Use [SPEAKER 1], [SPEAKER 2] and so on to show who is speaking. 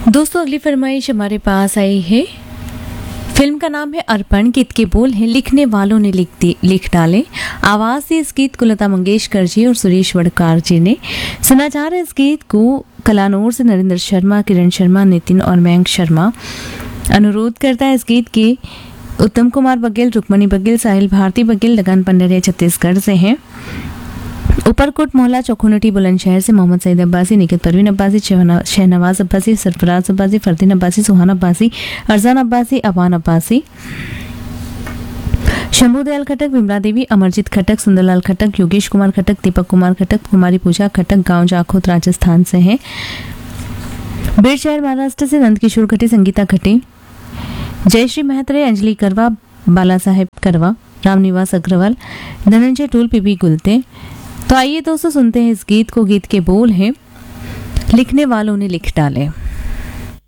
[SPEAKER 1] दोस्तों अगली फरमाइश हमारे पास आई है। फिल्म का नाम है अर्पण। गीत के बोल हैं लिखने वालों ने लिख डाले। आवाज से इस गीत को लता मंगेशकर जी और सुरेश वडकार जी ने। सुना जा रहा है इस गीत को कलानौर से नरेंद्र शर्मा, किरण शर्मा, नितिन और मयंक शर्मा। अनुरोध करता है इस गीत के उत्तम कुमार बघेल, रुक्मणी बघेल, साहिल भारती बघेल, लगन पंडरिया छत्तीसगढ़ से हैं। ऊपरकोट मोहल्ला चौखुनटी बुलंदशहर से मोहम्मद सईद अब्बासी, निकित परवीन अब्बासी, शहनवाज अब्बासी, सरफराज अब्बासी, फरदीन अब्बासी, सुहान अब्बासी, अरजान अब्बासी, अबान अब्बासी, शंभू दयाल खटक, विमला देवी, अमरजीत खटक, सुंदरलाल खटक, योगेश कुमार खटक, दीपक कुमार खटक, कुमारी पूजा खटक, गांव जाखोत राजस्थान से हैं। बीड़ शहर महाराष्ट्र से नंदकिशोर खटे, संगीता खटे, जयश्री महत्रे, अंजलि करवा, बाला साहेब करवा, रामनिवास अग्रवाल, धनंजय टूल, पीपी गुलते। तो आइए दोस्तों सुनते हैं इस गीत को। गीत के बोल हैं लिखने वालों ने लिख डाले।